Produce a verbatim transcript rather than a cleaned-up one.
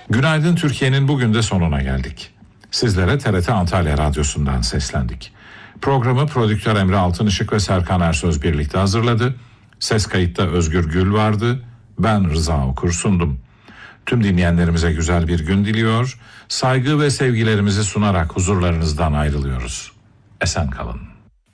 Günaydın Türkiye'nin bugün de sonuna geldik. Sizlere T R T Antalya Radyosu'ndan seslendik. Programı prodüktör Emre Altınışık ve Serkan Ersöz birlikte hazırladı. Ses kayıtta Özgür Gül vardı. Ben Rıza Okur sundum. Tüm dinleyenlerimize güzel bir gün diliyor. Saygı ve sevgilerimizi sunarak huzurlarınızdan ayrılıyoruz. Esen kalın.